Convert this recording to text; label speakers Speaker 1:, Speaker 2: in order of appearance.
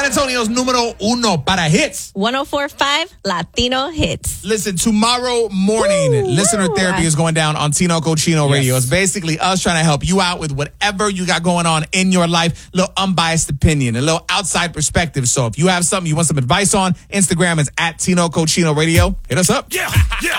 Speaker 1: San Antonio's numero uno para hits.
Speaker 2: 104.5 Latino Hits.
Speaker 1: Listen, tomorrow morning, listener therapy is going down on Tino Cochino Radio. It's basically us trying to help you out with whatever you got going on in your life. A little unbiased opinion, a little outside perspective. So if you have something you want some advice on, Instagram is at Tino Cochino Radio. Hit us up.
Speaker 3: Yeah.